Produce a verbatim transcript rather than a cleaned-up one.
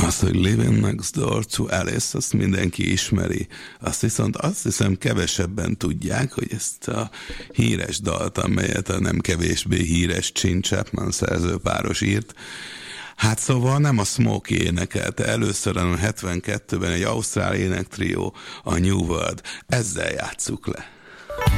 Az, hogy Living Next Door to Alice, azt mindenki ismeri. Azt viszont azt hiszem kevesebben tudják, hogy ezt a híres dalt, amelyet a nem kevésbé híres Gene Chapman szerzőpáros írt, hát szóval nem a Smokey énekelte először, hanem hetvenkettőben egy ausztrál énektrió, a New World. Ezzel játsszuk le.